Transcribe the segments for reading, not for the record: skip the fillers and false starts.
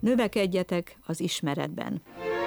Növekedjetek az ismeretben.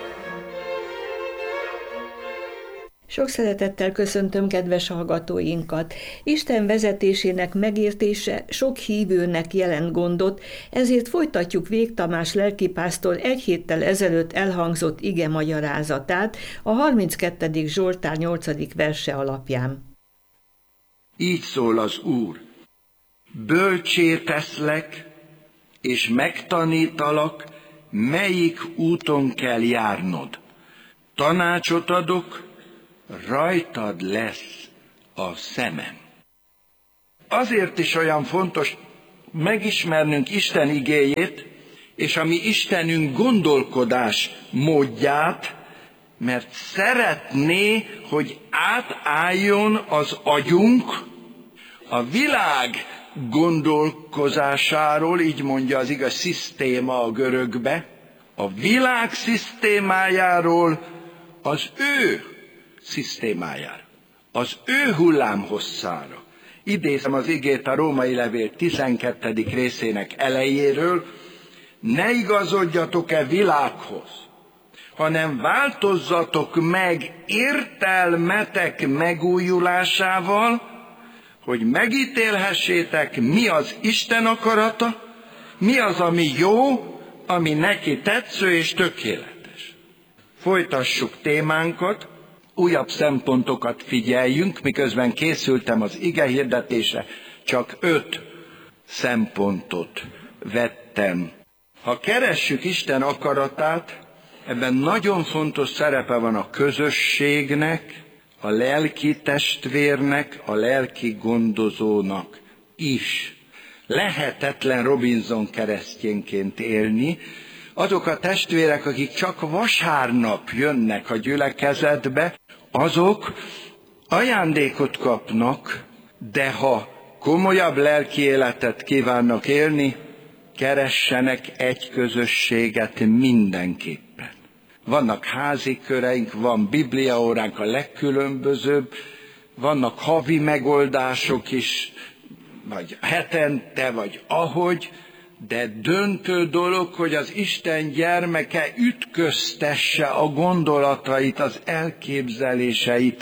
Sok szeretettel köszöntöm kedves hallgatóinkat. Isten vezetésének megértése sok hívőnek jelent gondot, ezért folytatjuk Vég Tamás lelkipásztor egy héttel ezelőtt elhangzott ige magyarázatát a 32. Zsoltár 8. verse alapján. Így szól az Úr: bölcsé teszlek, és megtanítalak, melyik úton kell járnod. Tanácsot adok, rajtad lesz a szemem. Azért is olyan fontos megismernünk Isten igéjét, és a mi Istenünk gondolkodás módját, mert szeretné, hogy átálljon az agyunk a világ gondolkozásáról, így mondja az igaz szisztéma a görögbe, a világ szisztémájáról az ő szisztémájára, az ő hullámhosszára. Idézem az igét a Római Levél 12. részének elejéről: ne igazodjatok-e világhoz, hanem változzatok meg értelmetek megújulásával, hogy megítélhessétek, mi az Isten akarata, mi az, ami jó, ami neki tetsző és tökéletes. Folytassuk témánkat, újabb szempontokat figyeljünk, miközben készültem az igehirdetésre, csak 5 szempontot vettem. Ha keressük Isten akaratát, ebben nagyon fontos szerepe van a közösségnek, a lelki testvérnek, a lelki gondozónak is. Lehetetlen Robinson keresztényként élni. Azok a testvérek, akik csak vasárnap jönnek a gyülekezetbe, azok ajándékot kapnak, de ha komolyabb lelki életet kívánnak élni, keressenek egy közösséget mindenképpen. Vannak házi köreink, van bibliaóránk a legkülönbözőbb, vannak havi megoldások is, vagy hetente, vagy ahogy, de döntő dolog, hogy az Isten gyermeke ütköztesse a gondolatait, az elképzeléseit,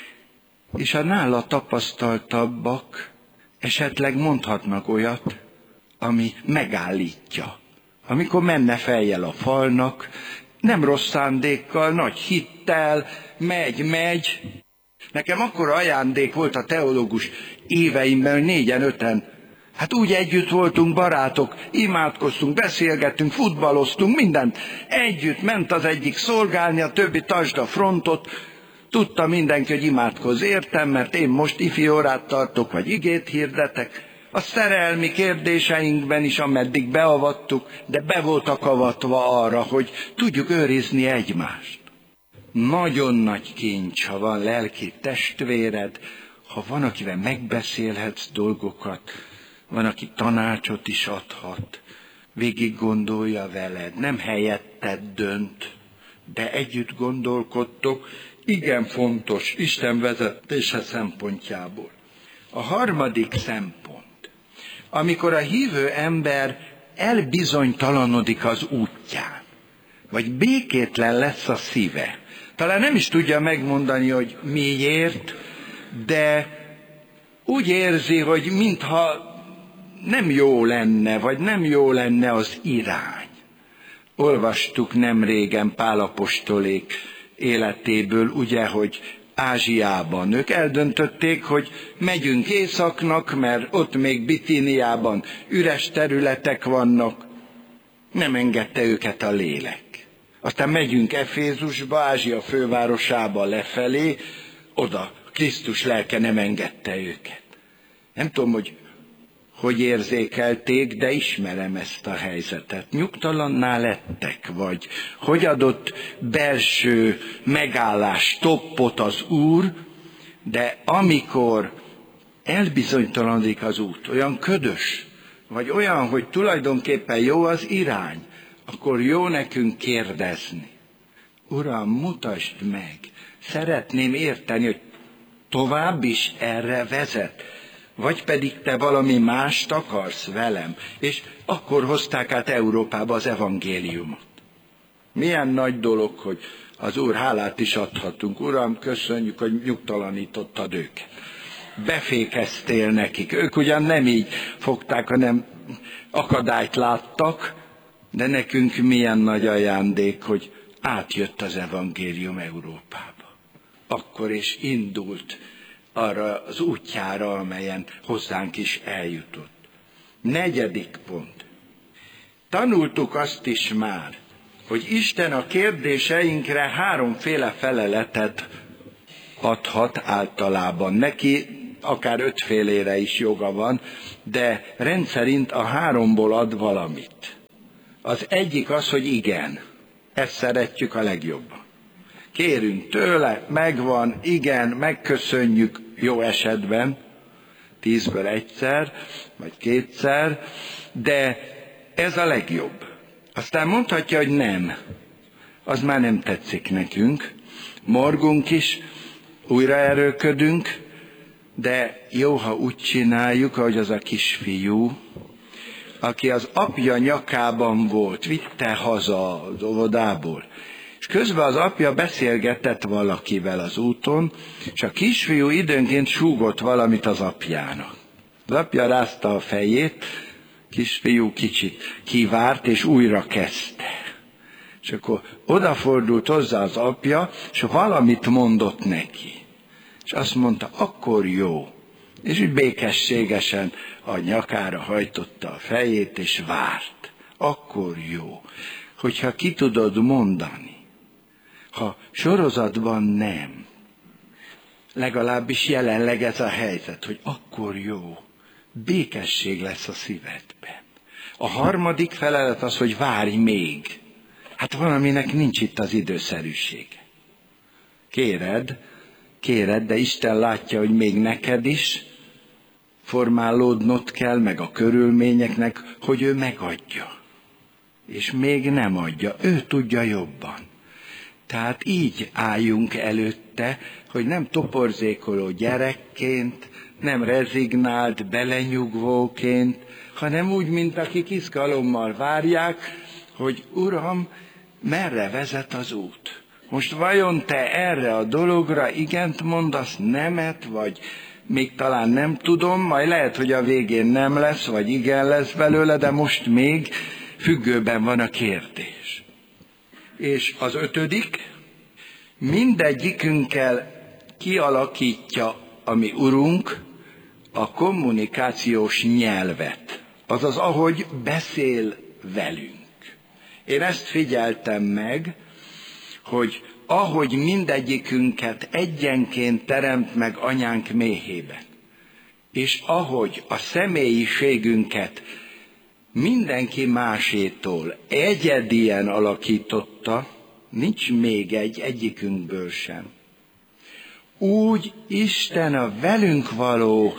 és a nála tapasztaltabbak esetleg mondhatnak olyat, ami megállítja. Amikor menne fejjel a falnak, nem rossz szándékkal, nagy hittel, megy. Nekem akkora ajándék volt a teológus éveimben, 4-5-en. Hát úgy együtt voltunk, barátok, imádkoztunk, beszélgettünk, futballoztunk, mindent. Együtt ment az egyik szolgálni, a többi tartsd a frontot. Tudta mindenki, hogy imádkozz értem, mert én most ifiórát tartok, vagy igét hirdetek. A szerelmi kérdéseinkben is, ameddig beavattuk, de be voltak avatva arra, hogy tudjuk őrizni egymást. Nagyon nagy kincs, ha van lelki testvéred, ha van, akivel megbeszélhetsz dolgokat, van, aki tanácsot is adhat, végig gondolja veled, nem helyetted dönt, de együtt gondolkodtok, igen fontos Isten vezetése szempontjából. A harmadik szempont, amikor a hívő ember elbizonytalanodik az útján, vagy békétlen lesz a szíve. Talán nem is tudja megmondani, hogy miért, de úgy érzi, hogy mintha nem jó lenne, vagy nem jó lenne az irány. Olvastuk nemrégen Pál apostolék életéből, ugye, hogy Ázsiában ők eldöntötték, hogy megyünk északnak, mert ott még Bitíniában üres területek vannak. Nem engedte őket a lélek. Aztán megyünk Efézusba, Ázsia fővárosába lefelé, oda Krisztus lelke nem engedte őket. Nem tudom, hogy érzékelték, de ismerem ezt a helyzetet. Nyugtalanná lettek, vagy hogy adott belső megállás, stoppot az Úr, de amikor elbizonytalanodik az út, olyan ködös, vagy olyan, hogy tulajdonképpen jó az irány, akkor jó nekünk kérdezni. Uram, mutasd meg, szeretném érteni, hogy tovább is erre vezet, vagy pedig te valami mást akarsz velem. És akkor hozták át Európába az evangéliumot. Milyen nagy dolog, hogy az Úr hálát is adhatunk. Uram, köszönjük, hogy nyugtalanítottad őket. Befékeztél nekik. Ők ugyan nem így fogták, hanem akadályt láttak, de nekünk milyen nagy ajándék, hogy átjött az evangélium Európába. Akkor is indult arra az útjára, amelyen hozzánk is eljutott. 4. pont. Tanultuk azt is már, hogy Isten a kérdéseinkre 3 feleletet adhat általában. Neki akár 5 is joga van, de rendszerint a 3-ból ad valamit. Az egyik az, hogy igen. Ezt szeretjük a legjobban. Kérünk tőle, megvan, igen, megköszönjük jó esetben, 10-ből egyszer, vagy 2-szer, de ez a legjobb. Aztán mondhatja, hogy nem. Az már nem tetszik nekünk. Morgunk is, újra erőködünk, de jó, ha úgy csináljuk, ahogy az a kisfiú, aki az apja nyakában volt, vitte haza az óvodából, és közben az apja beszélgetett valakivel az úton, és a kisfiú időnként súgott valamit az apjának. Az apja rázta a fejét, kisfiú kicsit kivárt, és újra kezdte. És akkor odafordult hozzá az apja, és valamit mondott neki. És azt mondta, akkor jó. És úgy békességesen a nyakára hajtotta a fejét, és várt. Akkor jó. Hogyha ki tudod mondani, ha sorozatban nem, legalábbis jelenleg ez a helyzet, hogy akkor jó, békesség lesz a szívedben. A 3. felelet az, hogy várj még. Hát valaminek nincs itt az időszerűsége. Kéred, de Isten látja, hogy még neked is formálódnod kell, meg a körülményeknek, hogy ő megadja. És még nem adja, ő tudja jobban. Tehát így álljunk előtte, hogy nem toporzékoló gyerekként, nem rezignált, belenyugvóként, hanem úgy, mint akik izgalommal várják, hogy Uram, merre vezet az út? Most vajon te erre a dologra igent mondasz, nemet, vagy még talán nem tudom, majd lehet, hogy a végén nem lesz, vagy igen lesz belőle, de most még függőben van a kérdés. És az 5. mindegyikünkkel kialakítja a mi Urunk a kommunikációs nyelvet, azaz ahogy beszél velünk. Én ezt figyeltem meg, hogy ahogy mindegyikünket egyenként teremt meg anyánk méhében, és ahogy a személyiségünket mindenki másétól egyedien alakította, nincs még egyikünkből sem. Úgy Isten a velünk való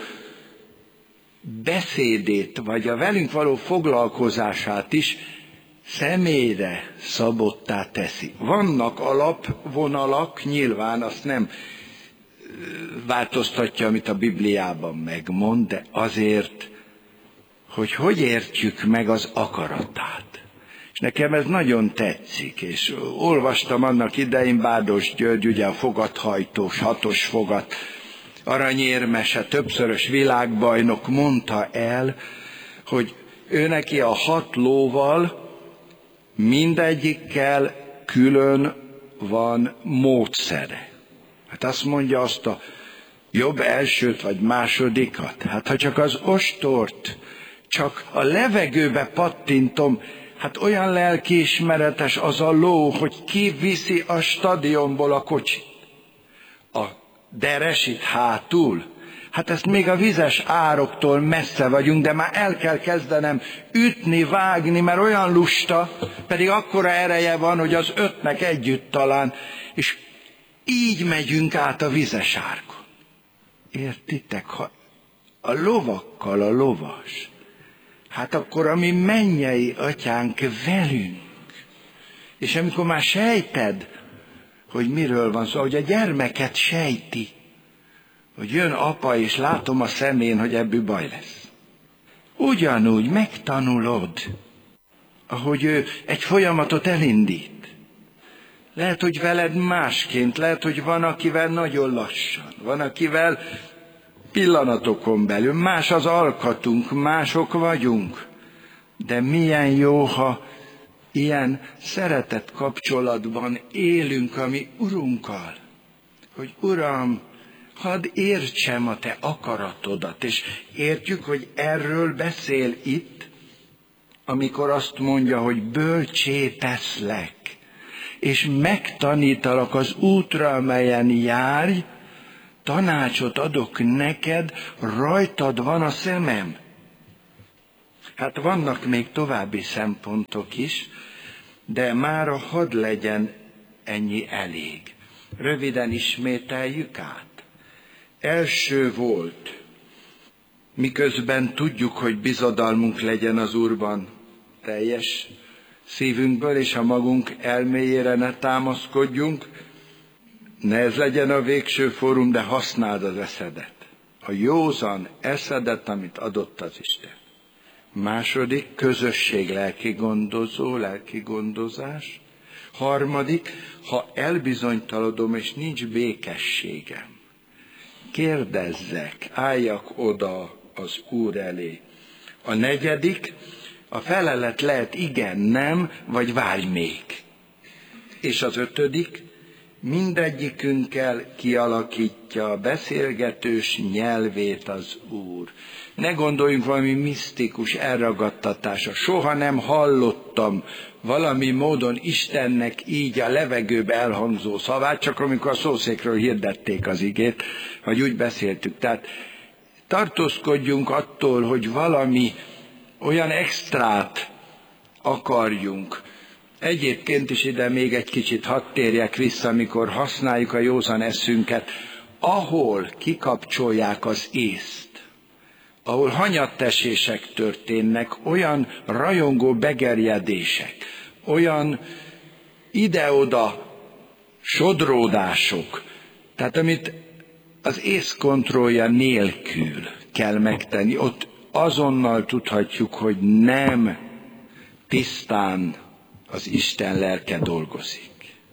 beszédét, vagy a velünk való foglalkozását is személyre szabottá teszi. Vannak alapvonalak, nyilván azt nem változtatja, amit a Bibliában megmond, de azért, hogy értjük meg az akaratát. És nekem ez nagyon tetszik, és olvastam annak idején Bádos György, ugye a fogathajtós, 6-os fogat, aranyérmese, többszörös világbajnok mondta el, hogy ő neki a 6 lóval mindegyikkel külön van módszere. Hát azt mondja, azt a jobb elsőt vagy másodikat. Hát ha csak az ostort, csak a levegőbe pattintom, hát olyan lelkiismeretes az a ló, hogy kiviszi a stadionból a kocsit. A deres itt hátul, hát ezt még a vizes ároktól messze vagyunk, de már el kell kezdenem ütni, vágni, mert olyan lusta, pedig akkora ereje van, hogy az 5-nek együtt talán, és így megyünk át a vizes árkon. Értitek? Ha a lovakkal a lovas, hát akkor a mi mennyei atyánk velünk. És amikor már sejted, hogy miről van szó, hogy a gyermeket sejti, hogy jön apa, és látom a szemén, hogy ebből baj lesz. Ugyanúgy megtanulod, ahogy ő egy folyamatot elindít. Lehet, hogy veled másként, lehet, hogy van, akivel nagyon lassan, van, akivel pillanatokon belül, más az alkatunk, mások vagyunk. De milyen jó, ha ilyen szeretett kapcsolatban élünk a mi Urunkkal, hogy Uram, hadd értsem a te akaratodat, és értjük, hogy erről beszél itt, amikor azt mondja, hogy bölcsé teszlek, és megtanítalak az útra, amelyen járj, tanácsot adok neked, rajtad van a szemem. Hát vannak még további szempontok is, de mára hadd legyen ennyi elég. Röviden ismételjük át. Első volt, miközben tudjuk, hogy bizodalmunk legyen az Úrban teljes szívünkből, és a magunk elméjére ne támaszkodjunk, ne ez legyen a végső fórum, de használd az eszedet. A józan eszedet, amit adott az Isten. Második, közösség, lelki gondozás. Harmadik, ha elbizonytalanodom és nincs békességem, kérdezzek, álljak oda az Úr elé. A negyedik, a felelet lehet igen, nem, vagy várj még. És az ötödik, mindegyikünkkel kialakítja a beszélgetős nyelvét az Úr. Ne gondoljunk valami misztikus elragadtatása. Soha nem hallottam valami módon Istennek így a levegőbe elhangzó szavát, csak amikor a szószékről hirdették az igét, vagy úgy beszéltük. Tehát tartózkodjunk attól, hogy valami olyan extrát akarjunk. Egyébként is ide még egy kicsit hadd térjek vissza, amikor használjuk a józan eszünket, ahol kikapcsolják az észt, ahol hanyattesések történnek, olyan rajongó begerjedések, olyan ide-oda sodródások, tehát amit az ész kontrollja nélkül kell megtenni, ott azonnal tudhatjuk, hogy nem tisztán az Isten lelke dolgozik.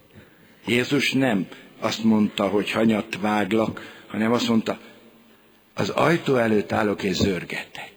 Jézus nem azt mondta, hogy hanyat váglak, hanem azt mondta, az ajtó előtt állok és zörgetek.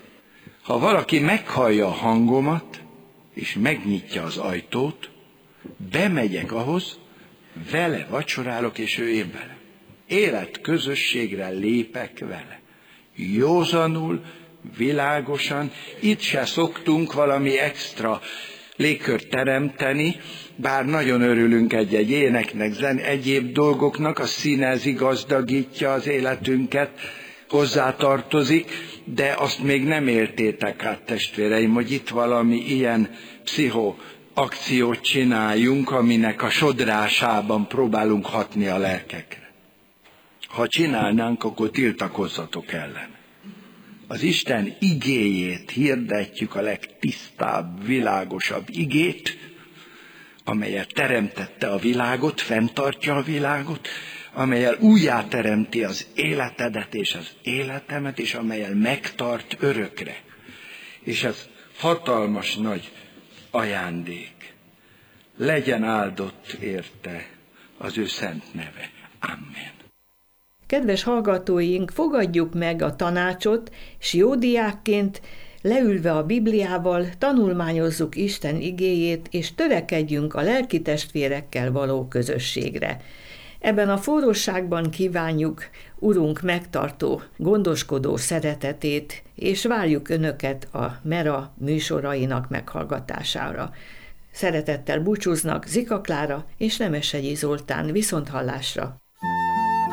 Ha valaki meghallja a hangomat, és megnyitja az ajtót, bemegyek ahhoz, vele vacsorálok, és ő én vele. Életközösségre lépek vele. Józanul, világosan, itt se szoktunk valami extra légkört teremteni, bár nagyon örülünk egy-egy éneknek, egyéb dolgoknak, a színezi gazdagítja az életünket, hozzátartozik, de azt még nem éltétek át, testvéreim, hogy itt valami ilyen pszichoakciót csináljunk, aminek a sodrásában próbálunk hatni a lelkekre. Ha csinálnánk, akkor tiltakozzatok ellen. Az Isten igéjét hirdetjük, a legtisztább, világosabb igét, amelyet teremtette a világot, fenntartja a világot, amellyel újjáteremti az életedet és az életemet, és amellyel megtart örökre. És ez hatalmas nagy ajándék. Legyen áldott érte az ő szent neve. Amen. Kedves hallgatóink, fogadjuk meg a tanácsot, s jó diákként leülve a Bibliával tanulmányozzuk Isten igéjét, és törekedjünk a lelki testvérekkel való közösségre. Ebben a forróságban kívánjuk Urunk megtartó, gondoskodó szeretetét, és várjuk Önöket a Mera műsorainak meghallgatására. Szeretettel búcsúznak Zika Klára és Nemeshegyi Zoltán, viszonthallásra!